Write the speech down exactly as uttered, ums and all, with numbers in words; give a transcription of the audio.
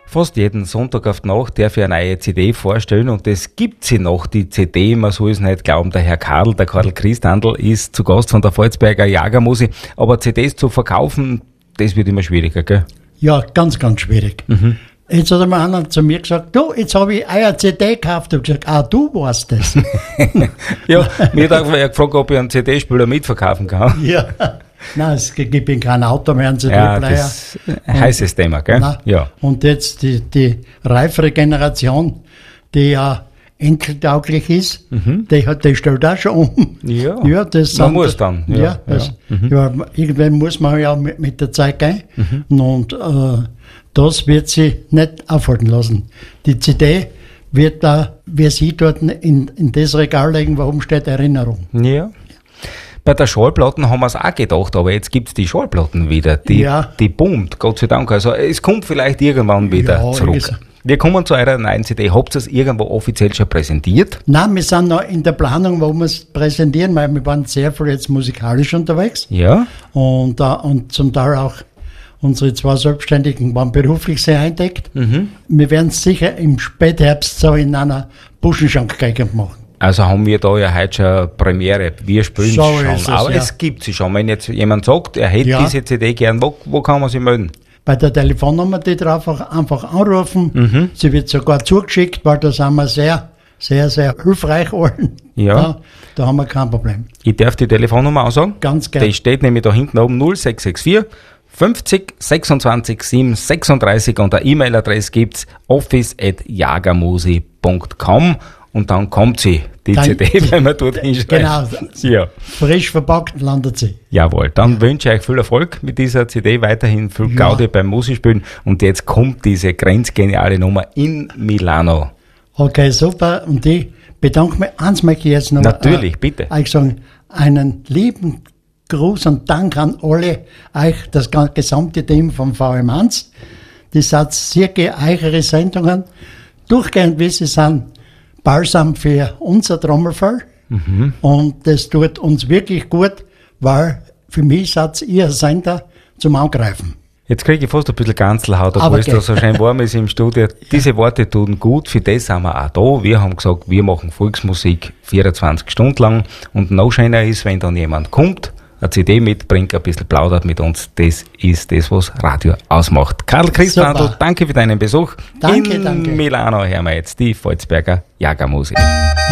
Fast jeden Sonntag auf die Nacht darf ich eine neue C D vorstellen und das gibt sie noch, die C D, man soll es nicht glauben, der Herr Karl, der Karl Christandl ist zu Gast von der Pfalzberger Jagermusik, aber C Ds zu verkaufen, das wird immer schwieriger, gell? Ja, ganz, ganz schwierig. Mhm. Jetzt hat einmal einer zu mir gesagt, du, jetzt habe ich eine C D gekauft. Ich habe gesagt, ah, du warst das. Ja, mir hat ja gefragt, ob ich einen C D-Spieler mitverkaufen kann. Ja. Nein, es gibt in kein Auto mehr einen C D-Player. Ja, das ist ein heißes Thema, gell? Nein. Ja. Und jetzt die, die reifere Generation, die ja enkeltauglich ist, mhm. die, hat, die stellt auch schon um. Ja, ja das man sind, muss dann. Ja, ja, das, ja. Mhm. ja, irgendwann muss man ja mit, mit der Zeit gehen. Mhm. Und äh, das wird sie nicht aufhalten lassen. Die C D wird da, wie sie dort in, in das Regal legen, warum steht Erinnerung. Ja. Bei der Schallplatten haben wir es auch gedacht, aber jetzt gibt es die Schallplatten wieder. Die, ja. die boomt, Gott sei Dank. Also es kommt vielleicht irgendwann wieder ja, zurück. Ist, wir kommen zu eurer neuen C D. Habt ihr es irgendwo offiziell schon präsentiert? Nein, wir sind noch in der Planung, wo wir es präsentieren, weil wir waren sehr viel jetzt musikalisch unterwegs. Ja. Und, uh, und zum Teil auch unsere zwei Selbstständigen waren beruflich sehr eindeckt. Mhm. Wir werden es sicher im Spätherbst so in einer Buschenschank-Gegend machen. Also haben wir da ja heute schon Premiere. Wir spielen so schon, es, aber ja. es gibt sie schon. Wenn jetzt jemand sagt, er hätte ja. diese C D gern, wo, wo kann man sie melden? Bei der Telefonnummer, die drauf einfach anrufen. Mhm. Sie wird sogar zugeschickt, weil da sind wir sehr, sehr, sehr hilfreich allen. Ja. Da, da haben wir kein Problem. Ich darf die Telefonnummer auch sagen? Ganz gerne. Die steht nämlich da hinten oben null sechs sechs vier fünfzig sechsundzwanzig sieben sechsunddreißig und eine E-Mail-Adresse gibt's office at jagermusi punkt com. Und dann kommt sie, die dann, C D, wenn man dort hinschreibt. Genau, ja. Frisch verpackt landet sie. Jawohl, dann ja. wünsche ich euch viel Erfolg mit dieser C D, weiterhin viel ja. Gaudi beim Musikspielen. Und jetzt kommt diese grenzgeniale Nummer in Milano. Okay, super. Und ich bedanke mich, eins möchte ich jetzt noch. Natürlich, äh, bitte. Ich sagen, einen lieben Gruß und Dank an alle, euch, das gesamte Team vom V M eins. Die sind circa eure Sendungen, durchgehend wie sie sind, Balsam für unser Trommelfell. Mhm. Und das tut uns wirklich gut, weil für mich seid ihr Sender zum Angreifen. Jetzt kriege ich fast ein bisschen Ganzelhaut, obwohl es da so schön warm ist im Studio. Diese Worte tun gut, für das sind wir auch da. Wir haben gesagt, wir machen Volksmusik vierundzwanzig Stunden lang und noch schöner ist, wenn dann jemand kommt, eine C D mitbringt, ein bisschen plaudert mit uns. Das ist das, was Radio ausmacht. Karl Christandl, danke für deinen Besuch. Danke, in danke. Milano hören wir jetzt die Pfalzberger Jagermusik.